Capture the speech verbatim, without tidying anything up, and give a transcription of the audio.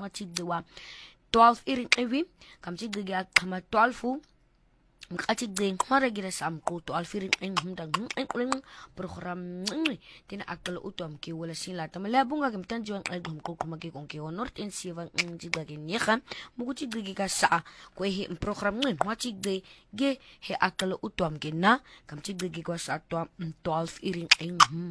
machigdiwa twelve iring evi kamchigdiga kama twelve mkachi ding mara gira sam ko to alfirin eng humdang eng program ngi tina akal utom ki wala sila tamala bunga kam tan juang al dum ko kuma ki kong ki honor ten siwang eng jiga gen yekan muguchi digi ka sa ko hi program ngi machi de ge he akal utom ki na kam chi digi ko sa to twelve iring eng